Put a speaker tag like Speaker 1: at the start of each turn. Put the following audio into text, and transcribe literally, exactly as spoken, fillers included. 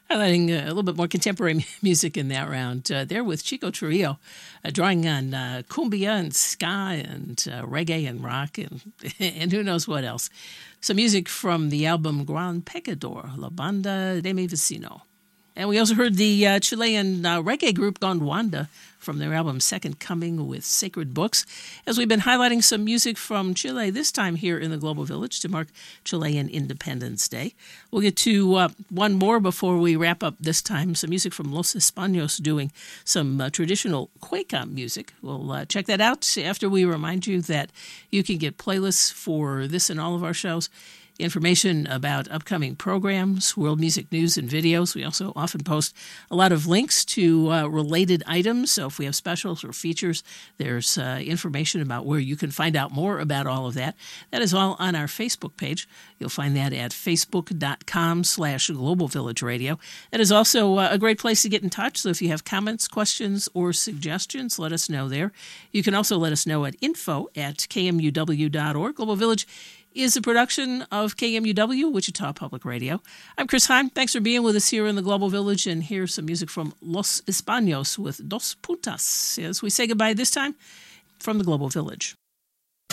Speaker 1: Highlighting uh, a little bit more contemporary music in that round. Uh, there with Chico Trujillo, uh, drawing on uh, cumbia and ska and uh, reggae and rock and, and who knows what else. Some music from the album Gran Pecador, La Banda de Mi Vecino. And we also heard the uh, Chilean uh, reggae group Gondwana from their album Second Coming with Sacred Books, as we've been highlighting some music from Chile, this time here in the Global Village to mark Chilean Independence Day. We'll get to uh, one more before we wrap up this time, some music from Los Españos doing some uh, traditional Cueca music. We'll uh, check that out after we remind you that you can get playlists for this and all of our shows, information about upcoming programs, world music news and videos. We also often post a lot of links to uh, related items. So if we have specials or features, there's uh, information about where you can find out more about all of that. That is all on our Facebook page. You'll find that at facebook.com slash Global Village Radio. That is also uh, a great place to get in touch. So if you have comments, questions, or suggestions, let us know there. You can also let us know at info at k m u w dot org. Global Village is a production of K M U W, Wichita Public Radio. I'm Chris Heim. Thanks for being with us here in the Global Village, and here's some music from Los Españos with Dos Putas as we say goodbye this time from the Global Village.